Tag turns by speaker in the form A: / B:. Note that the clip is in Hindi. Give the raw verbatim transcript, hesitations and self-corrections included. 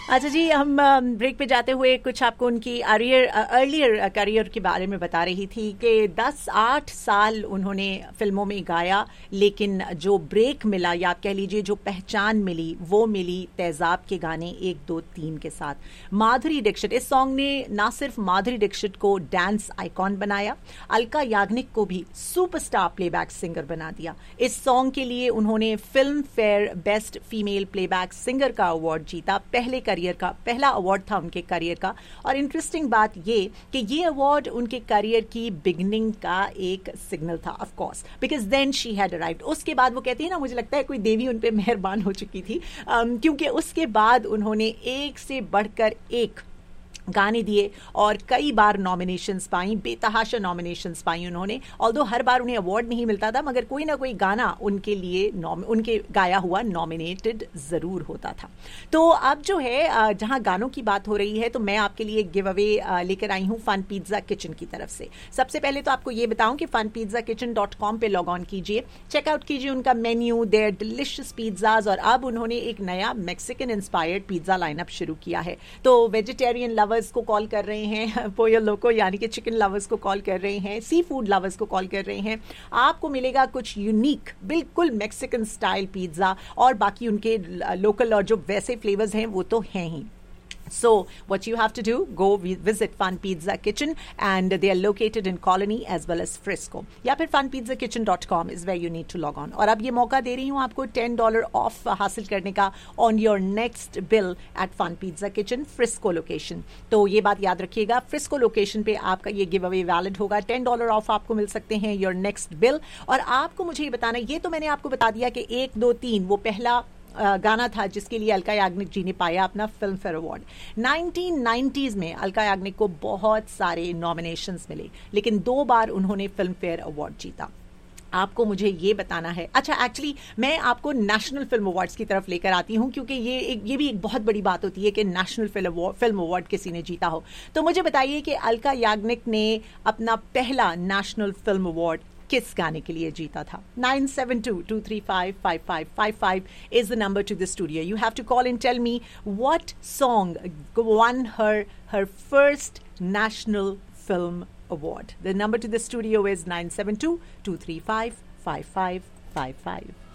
A: अच्छा जी, हम ब्रेक पे जाते हुए कुछ आपको उनकी अरियर अर्लियर करियर के बारे में बता रही थी कि दस आठ साल उन्होंने फिल्मों में गाया, लेकिन जो ब्रेक मिला या आप कह लीजिए जो पहचान मिली वो मिली तेजाब के गाने एक दो तीन के साथ। माधुरी दीक्षित, इस सॉन्ग ने ना सिर्फ माधुरी दीक्षित को डांस आइकॉन बनाया, अलका याग्निक को भी सुपरस्टार प्लेबैक सिंगर बना दिया। इस सॉन्ग के लिए उन्होंने film fair best female playback singer का अवार्ड जीता। पहले करियर का पहला अवार्ड था उनके करियर का। और इंटरेस्टिंग बात ये कि ये अवार्ड उनके करियर की बिगनिंग का एक सिग्नल था, of course, because then she had arrived. उसके बाद वो कहती है ना, मुझे लगता है कोई देवी उन पे मेहरबान हो चुकी थी, um, क्योंकि उसके बाद उन्होंने एक से बढ़कर एक गाने दिए और कई बार नॉमिनेशंस पाई, बेतहाशा नॉमिनेशंस पाई उन्होंने। ऑल्दो हर बार उन्हें अवार्ड नहीं मिलता था, मगर कोई ना कोई गाना उनके लिए उनके गाया हुआ नॉमिनेटेड जरूर होता था। तो अब जो है जहां गानों की बात हो रही है, तो मैं आपके लिए गिव अवे लेकर आई हूं फन पिज्जा किचन की तरफ से। सबसे पहले तो आपको ये बताऊं कि fun pizza kitchen dot com पे लॉग ऑन कीजिए, चेकआउट कीजिए उनका मेन्यू, देयर डिलिशियस पिज्जाज। और अब उन्होंने एक नया मैक्सिकन इंस्पायर्ड पिज्जा लाइनअप शुरू किया है। तो वेजिटेरियन लवर्स को कॉल कर रहे हैं, पोयो लोको यानी कि चिकन लवर्स को कॉल कर रहे हैं, सी फूड लवर्स को कॉल कर रहे हैं। आपको मिलेगा कुछ यूनिक बिल्कुल मैक्सिकन स्टाइल पिज्जा, और बाकी उनके लोकल और जो वैसे फ्लेवर्स हैं वो तो हैं ही। So, what you have to do, go visit Fun Pizza Kitchen, and they are located in Colony as well as Frisco. या फिर fun pizza kitchen dot com is where you need to log on. और अब ये मौका दे रही हूँ आपको टेन डॉलर ऑफ हासिल करने का on your next bill at Fun Pizza Kitchen, Frisco location. तो ये बात याद रखिएगा, Frisco location पे आपका ये गिव अवे वैलिड होगा। टेन डॉलर ऑफ आपको मिल सकते हैं your next bill। और आपको मुझे ये बताना, ये तो मैंने आपको बता दिया कि एक दो तीन वो पहला गाना था जिसके लिए अलका याग्निक जी ने पाया अपना film fair award. Nineteen nineties में अलका याग्निक को बहुत सारे नॉमिनेशंस मिले, लेकिन दो बार उन्होंने फिल्म फेयर अवार्ड जीता। आपको मुझे ये बताना है, अच्छा एक्चुअली मैं आपको नेशनल फिल्म अवार्ड्स की तरफ लेकर आती हूँ, क्योंकि ये एक ये भी एक बहुत बड़ी बात होती है कि नेशनल फिल्म फिल्म अवार्ड किसी ने जीता हो। तो मुझे बताइए कि अलका याग्निक ने अपना पहला नेशनल फिल्म अवार्ड किस गाने के लिए जीता था? Nine seven to to three five five five five five is the number to the studio. You have to call and tell me what song won her her first national film award. The number to the studio is nine seven two two three five five five five five.